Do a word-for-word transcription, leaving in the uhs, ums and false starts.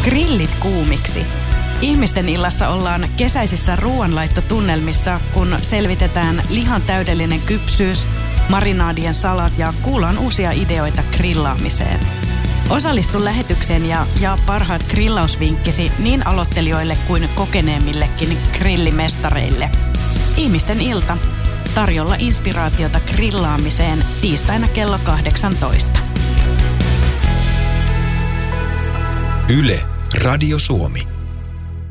Grillit kuumiksi. Ihmisten illassa ollaan kesäisissä ruoanlaittotunnelmissa, kun selvitetään lihan täydellinen kypsyys, marinaadien salat ja kuullaan uusia ideoita grillaamiseen. Osallistu lähetykseen ja jaa parhaat grillausvinkkisi niin aloittelijoille kuin kokeneemmillekin grillimestareille. Ihmisten ilta. Tarjolla inspiraatiota grillaamiseen tiistaina kello kahdeksantoista. Yle, Radio Suomi.